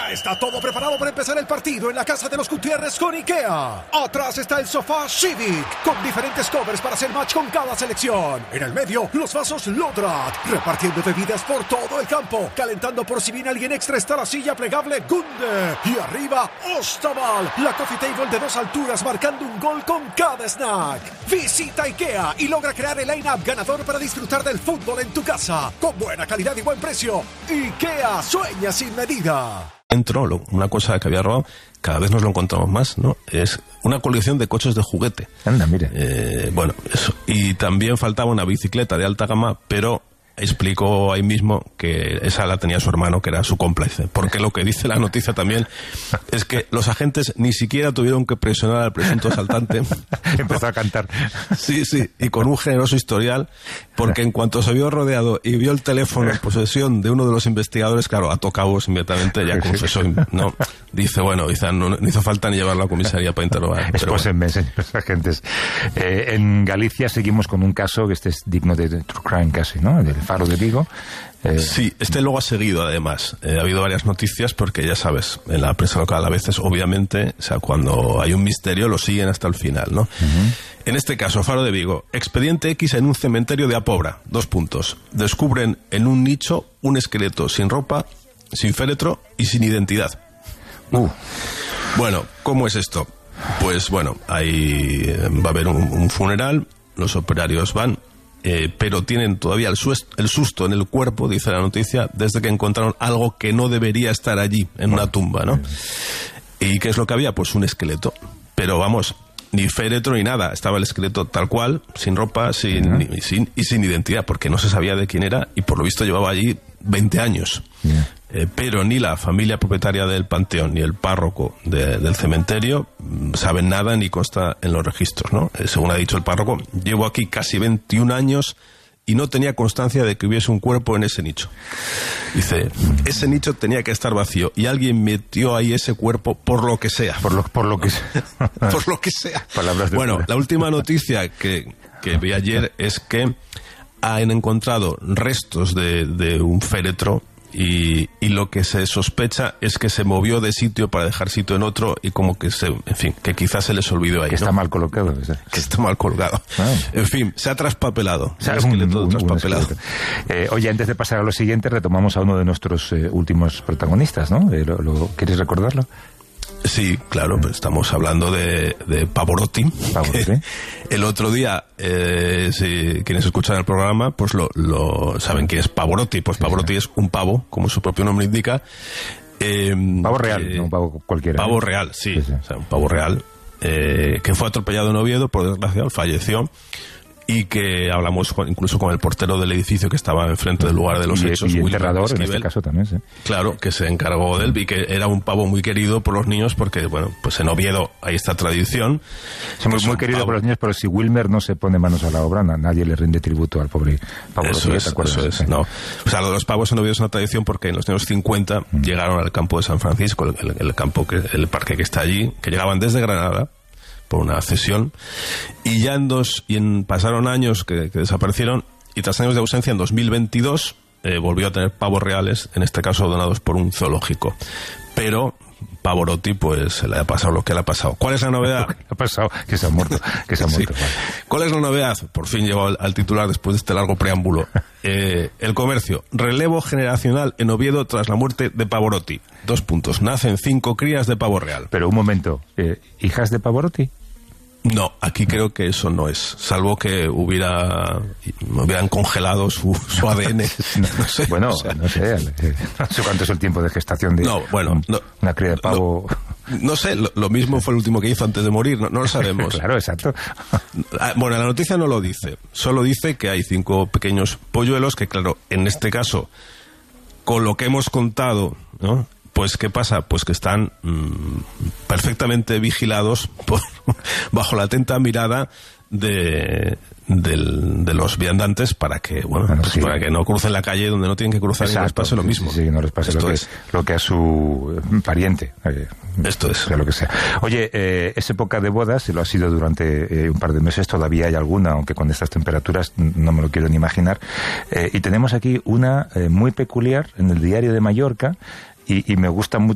Ya está todo preparado para empezar el partido en la casa de los Gutiérrez con IKEA. Atrás está el sofá Civic, con diferentes covers para hacer match con cada selección. En el medio, los vasos Lodrat, repartiendo bebidas por todo el campo. Calentando por si viene alguien extra está la silla plegable Gunde. Y arriba, Ostaval, la coffee table de 2 alturas marcando un gol con cada snack. Visita IKEA y logra crear el line-up ganador para disfrutar del fútbol en tu casa. Con buena calidad y buen precio. IKEA, sueña sin medida. Dentro, una cosa que había robado, cada vez nos lo encontramos más, ¿no? Es una colección de coches de juguete. Anda, mire. Bueno, eso. Y también faltaba una bicicleta de alta gama, pero explicó ahí mismo que esa la tenía su hermano, que era su cómplice. Porque lo que dice la noticia también es que los agentes ni siquiera tuvieron que presionar al presunto asaltante. Empezó a cantar. Sí, y con un generoso historial, porque en cuanto se vio rodeado y vio el teléfono en posesión de uno de los investigadores, claro, ató cabos inmediatamente, ya confesó, ¿no? Dice, no hizo falta ni llevarlo a la comisaría para interrogar. Expósenme, señores agentes. En Galicia seguimos con un caso que este es digno de true crime casi, ¿no? Del Faro de Vigo. Sí, luego ha seguido además. Ha habido varias noticias porque ya sabes, en la prensa local a veces, obviamente, o sea, cuando hay un misterio lo siguen hasta el final, ¿no? Uh-huh. En este caso, Faro de Vigo, expediente X en un cementerio de Apobra, 2 puntos. Descubren en un nicho un esqueleto sin ropa, sin féretro y sin identidad. Bueno, ¿cómo es esto? Pues bueno, ahí va a haber un funeral, los operarios van, pero tienen todavía el susto en el cuerpo, dice la noticia, desde que encontraron algo que no debería estar allí, en una tumba, ¿no? ¿Y qué es lo que había? Pues un esqueleto. Pero vamos, ni féretro ni nada, estaba el esqueleto tal cual, sin ropa, sin identidad, porque no se sabía de quién era y por lo visto llevaba allí 20 años. Pero ni la familia propietaria del panteón ni el párroco del cementerio saben nada ni consta en los registros, ¿no? Según ha dicho el párroco, llevo aquí casi 21 años y no tenía constancia de que hubiese un cuerpo en ese nicho. Dice, ese nicho tenía que estar vacío y alguien metió ahí ese cuerpo por lo que sea. Por lo que sea. Por lo que sea. Bueno, la última noticia que vi ayer es que han encontrado restos de un féretro y lo que se sospecha es que se movió de sitio para dejar sitio en otro y como que que quizás se les olvidó ahí. Que está mal colocado. Que está mal colgado. En fin, se ha traspapelado. Se ha traspapelado. Oye, antes de pasar a lo siguiente, retomamos a uno de nuestros últimos protagonistas, ¿no? ¿Quieres recordarlo? Sí, claro, pues estamos hablando de Pavarotti. El otro día, si quienes escuchan el programa, pues lo saben quién es Pavarotti. Pues Pavarotti es un pavo, como su propio nombre indica. Pavo real, no un pavo cualquiera. Pavo real, sí. O sea, un pavo real, que fue atropellado en Oviedo, por desgracia, falleció. Y que hablamos incluso con el portero del edificio que estaba enfrente del lugar de los hechos. Y enterrador, en este caso también, sí. Claro, que se encargó de él y que era un pavo muy querido por los niños porque, bueno, pues en Oviedo hay esta tradición. Sí, muy querido por los niños, pero si Wilmer no se pone manos a la obra, nadie le rinde tributo al pobre pavo. Eso es, no. O sea, lo de los pavos en Oviedo es una tradición porque en los años 50 llegaron al campo de San Francisco, el parque que está allí, que llegaban desde Granada, por una cesión, y ya pasaron años que desaparecieron, y tras años de ausencia, en 2022 volvió a tener pavos reales, en este caso donados por un zoológico. Pero Pavarotti, pues se le ha pasado lo que le ha pasado. ¿Cuál es la novedad? Ha pasado, que se ha muerto. Sí. ¿Cuál es la novedad? Por fin llegó al titular después de este largo preámbulo. El Comercio. Relevo generacional en Oviedo tras la muerte de Pavarotti. 2 puntos. Nacen 5 crías de pavo real. Pero un momento. ¿Hijas de Pavarotti? No, aquí creo que eso no es, salvo que hubieran congelado su ADN. No sé. Bueno, no sé cuánto es el tiempo de gestación de una cría de pavo. No sé, lo mismo fue el último que hizo antes de morir, no lo sabemos. Claro, exacto. Bueno, la noticia no lo dice, solo dice que hay 5 pequeños polluelos que, claro, en este caso, con lo que hemos contado, ¿no? Pues, ¿qué pasa? Pues que están perfectamente vigilados bajo la atenta mirada de los viandantes para que para que no crucen la calle donde no tienen que cruzar. Exacto, y les pase lo mismo. Sí, no les pase lo que a su pariente. Esto es. Sea lo que sea. Oye, es época de bodas, y lo ha sido durante un par de meses, todavía hay alguna, aunque con estas temperaturas no me lo quiero ni imaginar. Y tenemos aquí una muy peculiar en el Diario de Mallorca, y me gusta mucho